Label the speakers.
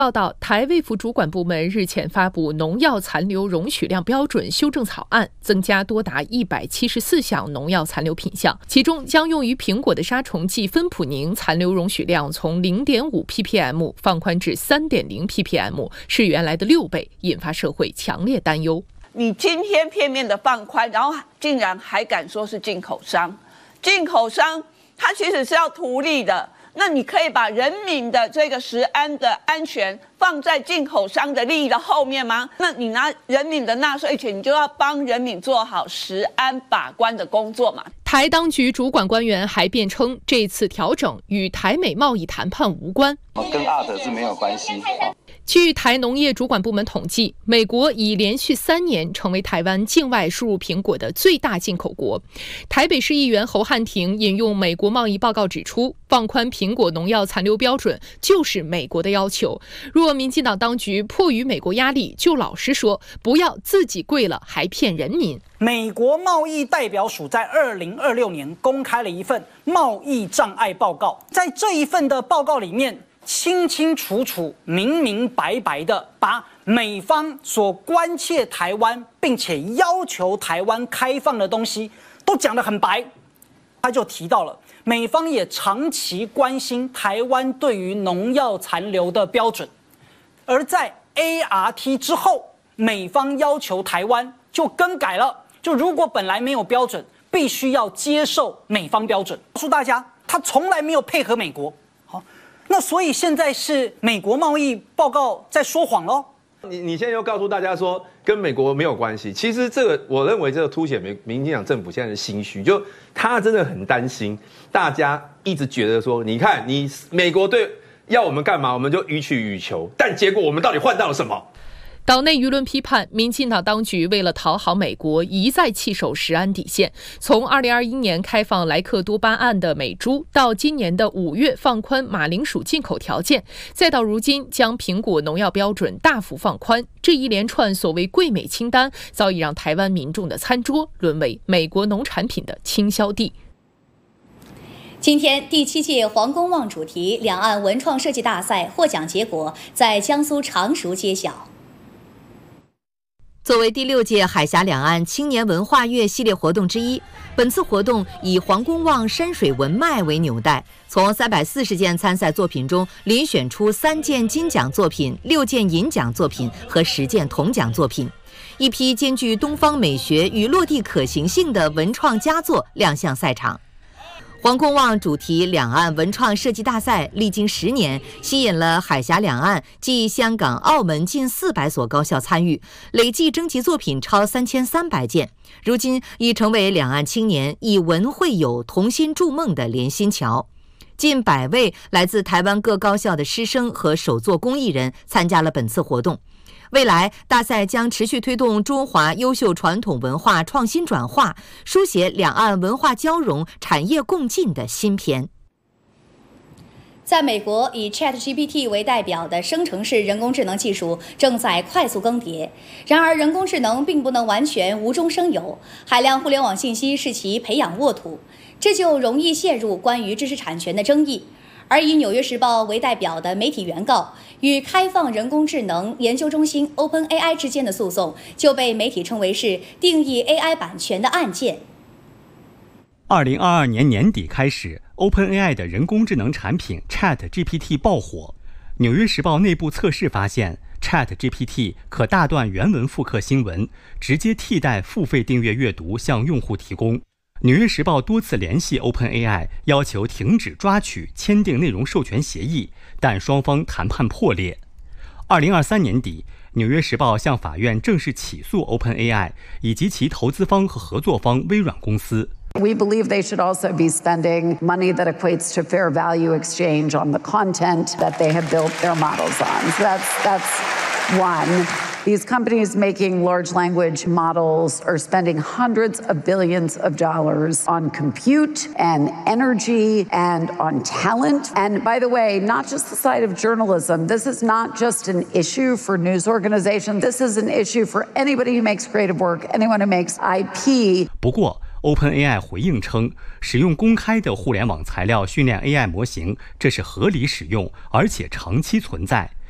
Speaker 1: 报道，台卫福主管部门日前发布农药残留容许量标准修正草案，增加多达174项农药残留品项，其中将用于苹果的杀虫剂芬普宁残留容许量从0.5 ppm 放宽至3.0 ppm， 是原来的6倍，引发社会强烈担忧。
Speaker 2: 你今天片面的放宽，然后竟然还敢说是进口商，进口商他其实是要图利的。那你可以把人民的这个食安的安全放在进口商的利益的后面吗？那你拿人民的纳税钱，你就要帮人民做好食安把关的工作嘛。
Speaker 1: 台当局主管官员还辩称，这次调整与台美贸易谈判无关，
Speaker 3: 跟ART是没有关系。
Speaker 1: 据台农业主管部门统计，美国已连续3年成为台湾境外输入苹果的最大进口国。台北市议员侯汉廷引用美国贸易报告指出，放宽苹果农药残留标准就是美国的要求。若民进党当局迫于美国压力，就老实说，不要自己贵了还骗人民。
Speaker 4: 美国贸易代表署在2026年公开了一份贸易障碍报告，在这一份的报告里面，清清楚楚、明明白白的把美方所关切台湾，并且要求台湾开放的东西都讲得很白。他就提到了，美方也长期关心台湾对于农药残留的标准，而在 ART 之后，美方要求台湾就更改了，就如果本来没有标准，必须要接受美方标准。告诉大家，他从来没有配合美国。好，那所以现在是美国贸易报告在说谎咯。
Speaker 5: 你现在又告诉大家说跟美国没有关系，其实这个我认为这个凸显民进党政府现在的心虚，就他真的很担心大家一直觉得说，你看你美国对要我们干嘛，我们就予取予求，但结果我们到底换到了什么？
Speaker 1: 岛内舆论批判，民进党当局为了讨好美国，一再弃守食安底线。从2021年开放莱克多巴胺的美猪，到今年的5月放宽马铃薯进口条件，再到如今将苹果农药标准大幅放宽，这一连串所谓贵美清单，早已让台湾民众的餐桌沦为美国农产品的倾销地。
Speaker 6: 今天第7届黄公望主题两岸文创设计大赛获奖结果在江苏常熟揭晓。
Speaker 7: 作为第6届海峡两岸青年文化月系列活动之一，本次活动以黄公望山水文脉为纽带，从340件参赛作品中遴选出3件金奖作品、6件银奖作品和10件铜奖作品，一批兼具东方美学与落地可行性的文创佳作亮相赛场。黄公望主题两岸文创设计大赛历经10年，吸引了海峡两岸及香港、澳门近400所高校参与，累计征集作品超3300件，如今已成为两岸青年以文会友、同心筑梦的连心桥。近100位来自台湾各高校的师生和手作工艺人参加了本次活动。未来，大赛将持续推动中华优秀传统文化创新转化，书写两岸文化交融、产业共进的新篇。
Speaker 6: 在美国，以 ChatGPT 为代表的生成式人工智能技术正在快速更迭。然而，人工智能并不能完全无中生有，海量互联网信息是其培养沃土，这就容易陷入关于知识产权的争议。而以《纽约时报》为代表的媒体原告与开放人工智能研究中心 OpenAI 之间的诉讼，就被媒体称为是定义 AI 版权的案件。
Speaker 8: 2022年年底开始 ，OpenAI 的人工智能产品 ChatGPT 爆火。《纽约时报》内部测试发现 ，ChatGPT 可大段原文复刻新闻，直接替代付费订阅阅读向用户提供。《纽约时报》多次联系 OpenAI， 要求停止抓取、签订内容授权协议，但双方谈判破裂。2023年底，《纽约时报》向法院正式起诉 OpenAI 以及其投资方和合作方微软公司。
Speaker 9: We believe they should also be spending money that equates to fair value exchange on the content that they have built their models on. So that's one. These companies making large language models are spending hundreds of billions of dollars on compute and energy and on talent. And by the way, not just the side of journalism. This is not just an issue for news organizations. This is an issue for anybody who makes creative work, anyone who makes IP.
Speaker 8: 不过，OpenAI 回应称，使用公开的互联网材料训练 AI 模型，这是合理使用，而且长期存在。